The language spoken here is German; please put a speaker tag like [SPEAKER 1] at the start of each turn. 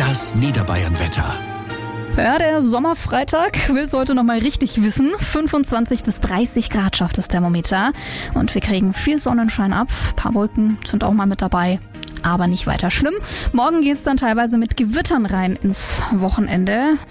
[SPEAKER 1] Das Niederbayern-Wetter.
[SPEAKER 2] Ja, der Sommerfreitag will es heute nochmal richtig wissen. 25 bis 30 Grad schafft das Thermometer. Und wir kriegen viel Sonnenschein ab. Ein paar Wolken sind auch mal mit dabei. Aber nicht weiter schlimm. Morgen geht es dann teilweise mit Gewittern rein ins Wochenende.